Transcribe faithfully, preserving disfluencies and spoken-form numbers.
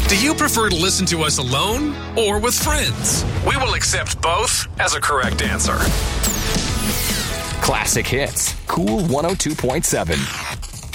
Do you prefer to listen to us alone or with friends? We will accept both as a correct answer. Classic Hits, Cool one oh two point seven.